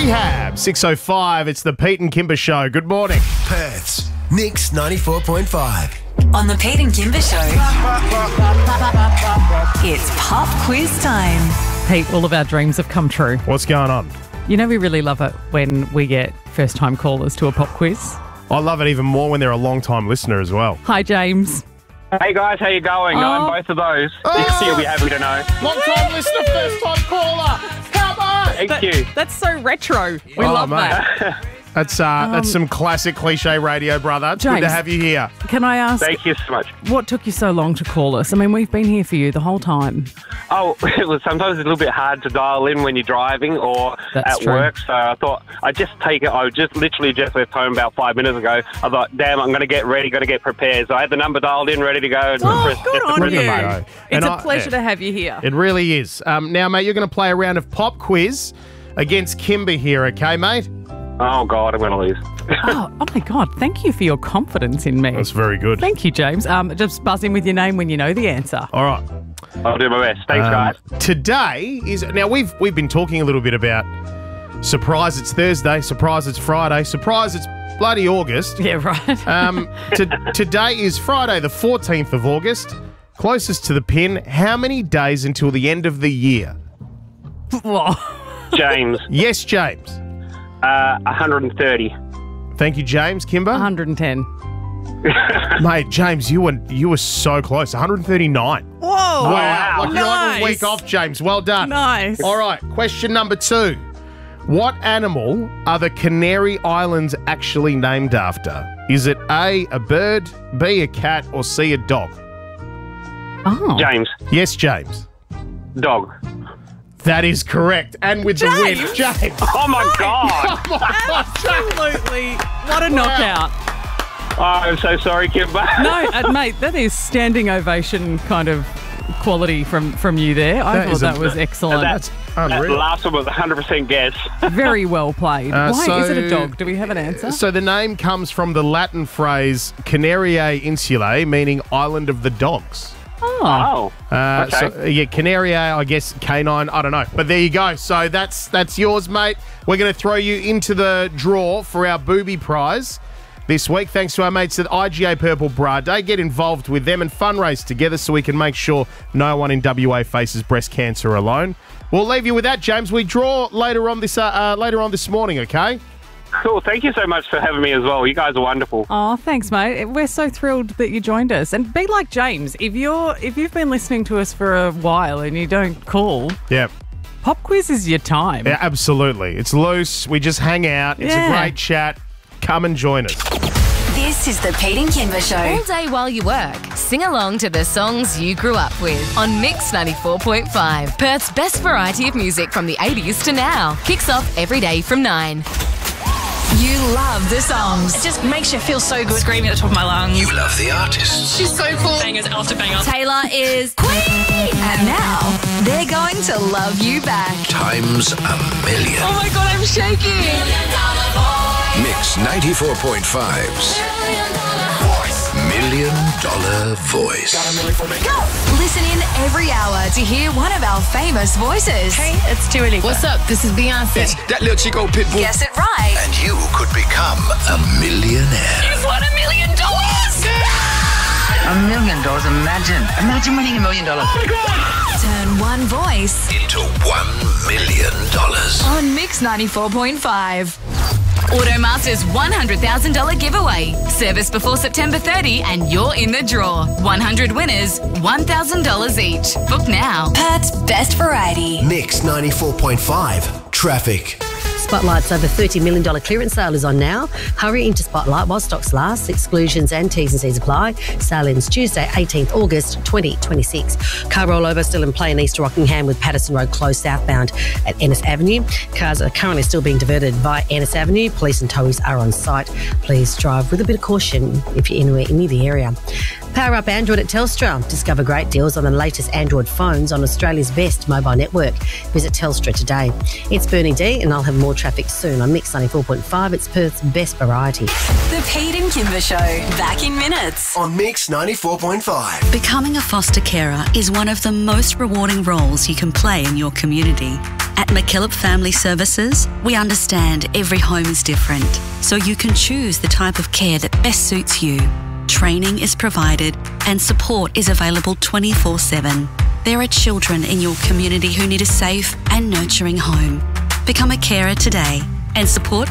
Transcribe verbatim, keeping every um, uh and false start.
Rehab, six oh five. It's the Pete and Kimber Show. Good morning. Perth's Mix ninety-four point five. On the Pete and Kimber Show, it's pop quiz time. Pete, all of our dreams have come true. What's going on? You know we really love it when we get first-time callers to a pop quiz. I love it even more when they're a long-time listener as well. Hi, James. Hey guys, how you going? Oh. I'm both of those. Oh. You'll be happy to know. Long-time listener, first-time caller. Come on! Thank That- you. That's so retro. We Oh, love mate. that. That's uh, that's some classic cliche radio, brother. It's good to James. have you here. Can I ask, Thank you so much. what took you so long to call us? I mean, we've been here for you the whole time. Oh, it was sometimes a little bit hard to dial in when you're driving or That's at true. work. So I thought I'd just take it. I just literally just left home about five minutes ago. I thought, damn, I'm going to get ready, got to get prepared. So I had the number dialed in, ready to go. And Oh, press- good just on press you. the button. go. It's And a I- pleasure yeah. to have you here. It really is. Um, now, mate, you're going to play a round of pop quiz against Kimber here, okay, mate? Oh, God, I'm going to lose. oh, oh, my God. Thank you for your confidence in me. That's very good. Thank you, James. Um, just buzz in with your name when you know the answer. All right. I'll do my best. Thanks, Um, guys. Today is now we've we've been talking a little bit about surprise. It's Thursday. Surprise. It's Friday. Surprise. It's bloody August. Yeah, right. Um, to, today is Friday, the fourteenth of August. Closest to the pin. How many days until the end of the year? Whoa. James, Yes, James. uh, one hundred thirty. Thank you, James. Kimber. one hundred ten. Mate, James, you were you were so close. one hundred thirty-nine. Whoa. Wow. Like you're like a Nice. week off, James. Well done. Nice. All right, question number two. What animal are the Canary Islands actually named after? Is it A, a bird, B, a cat, or C, a dog? Oh. James, Yes, James. dog. That is correct. And with the win, James! James. Oh, my God. Absolutely. What a knockout. Oh, I'm so sorry, Kimber. No, uh, mate, that is standing ovation kind of quality from, from you there. I That thought is a- that was excellent. That's That Unreal. last one was one hundred percent guess. Very well played. Uh, Why so- is it a dog? Do we have an answer? So the name comes from the Latin phrase Canariae Insulae, meaning island of the dogs. oh. Oh, Uh, okay. So yeah, Canariae, I guess canine. I don't know, but there you go. So that's that's yours, mate. We're going to throw you into the draw for our booby prize this week. Thanks to our mates at I G A Purple Bra Day. Get involved with them and fundraise together so we can make sure no one in W A faces breast cancer alone. We'll leave you with that, James. We draw later on this uh, uh, later on this morning. Okay. Cool. Thank you so much for having me as well. You guys are wonderful. Oh, thanks, mate. We're so thrilled that you joined us. And be like James. If you're if you've been listening to us for a while and you don't call, Yeah. pop quiz is your time. Yeah, absolutely. It's loose. We just hang out. It's Yeah. a great chat. Come and join us. This is the Pete and Kimber Show. All day while you work, sing along to the songs you grew up with on Mix ninety-four point five. Perth's best variety of music from the eighties to now. Kicks off every day from nine. You love the songs. It just makes you feel so good. Screaming at the top of my lungs. You love the artists. She's so cool. Bangers after bangers. Taylor is Queen. And now they're going to love you back. Times a million. Oh my God, I'm shaking. Mix ninety-four point five's Million Dollar Voice. Listen in every hour to hear one of our famous voices. Hey, it's Dua Lipa. What's up? This is Beyonce. It's that little Chico Pitbull. Guess it right. And you could become a millionaire. You've won a million dollars. A million dollars, imagine. Imagine winning a million dollars. Turn one voice Into one million dollars. on Mix ninety-four point five. Automaster's one hundred thousand dollars giveaway. Service before September thirtieth and you're in the draw. one hundred winners, one thousand dollars each. Book now. Perth's best variety. Mix ninety-four point five. Traffic. Spotlight's over thirty million dollars clearance sale is on now. Hurry into Spotlight while stocks last. Exclusions and T's and C's apply. Sale ends Tuesday, eighteenth August twenty twenty-six. Car rollover still in play in East Rockingham with Patterson Road closed southbound at Ennis Avenue. Cars are currently still being diverted via Ennis Avenue. Police and towies are on site. Please drive with a bit of caution if you're anywhere near the area. Power up Android at Telstra. Discover great deals on the latest Android phones on Australia's best mobile network. Visit Telstra today. It's Bernie D and I'll have more traffic soon on Mix ninety-four point five. It's Perth's best variety. The Pete and Kimber Show. Back in minutes. On Mix ninety-four point five. Becoming a foster carer is one of the most rewarding roles you can play in your community. At McKillop Family Services, we understand every home is different, so you can choose the type of care that best suits you. Training is provided and support is available twenty-four seven. There are children in your community who need a safe and nurturing home. Become a carer today and support